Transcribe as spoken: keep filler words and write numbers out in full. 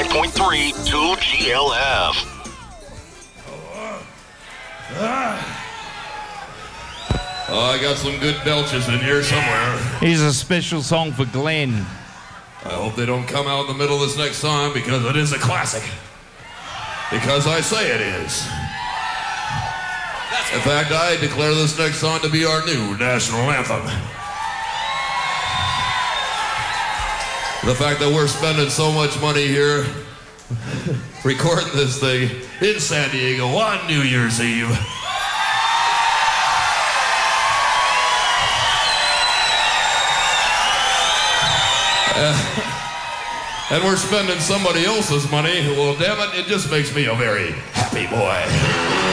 five point three two G L F. Oh, I got some good belches in here somewhere. Here's a special song for Glenn. I hope they don't come out in the middle of this next song because it is a classic. Because I say it is. In fact, I declare this next song to be our new national anthem. The fact that we're spending so much money here recording this thing in San Diego on New Year's Eve. Uh, and we're spending somebody else's money. Well, damn it, it just makes me a very happy boy.